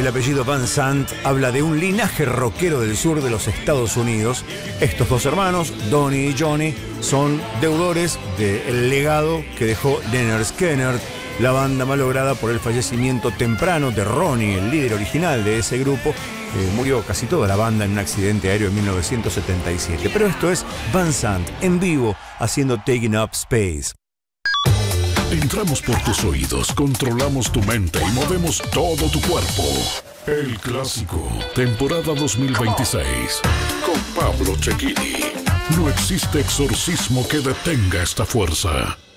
El apellido Van Sant habla de un linaje rockero del sur de los Estados Unidos. Estos dos hermanos, Donnie y Johnny, son deudores del legado que dejó Lynyrd Skynyrd, la banda malograda por el fallecimiento temprano de Ronnie, el líder original de ese grupo. Murió casi toda la banda en un accidente aéreo en 1977. Pero esto es Van Sant en vivo haciendo Taking Up Space. Entramos por tus oídos, controlamos tu mente y movemos todo tu cuerpo. El Clásico, temporada 2026, con Pablo Cecchini. No existe exorcismo que detenga esta fuerza.